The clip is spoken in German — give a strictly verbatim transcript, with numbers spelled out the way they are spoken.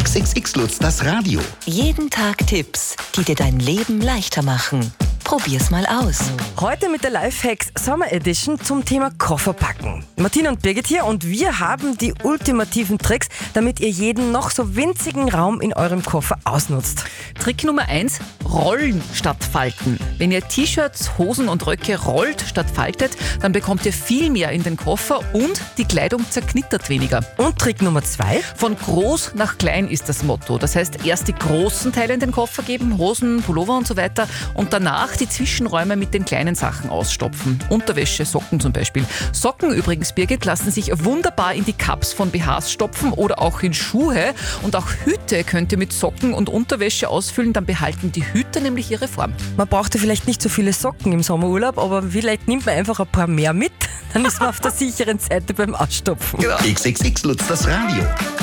X X X Lutz, das Radio. Jeden Tag Tipps, die dir dein Leben leichter machen. Probier's mal aus. Heute mit der Lifehacks Summer Edition zum Thema Kofferpacken. Martina und Birgit hier und wir haben die ultimativen Tricks, damit ihr jeden noch so winzigen Raum in eurem Koffer ausnutzt. Trick Nummer eins, rollen statt falten. Wenn ihr T-Shirts, Hosen und Röcke rollt statt faltet, dann bekommt ihr viel mehr in den Koffer und die Kleidung zerknittert weniger. Und Trick Nummer zwei, von groß nach klein ist das Motto. Das heißt, erst die großen Teile in den Koffer geben, Hosen, Pullover und so weiter, und danach die Zwischenräume mit den kleinen Sachen ausstopfen. Unterwäsche, Socken zum Beispiel. Socken übrigens, Birgit, lassen sich wunderbar in die Cups von B Hs stopfen oder auch in Schuhe. Und auch Hüte könnt ihr mit Socken und Unterwäsche ausfüllen, dann behalten die Hüte nämlich ihre Form. man braucht ja vielleicht nicht so viele Socken im Sommerurlaub, aber vielleicht nimmt man einfach ein paar mehr mit, dann ist man auf der sicheren Seite beim Ausstopfen. X X X Lutz, das Radio.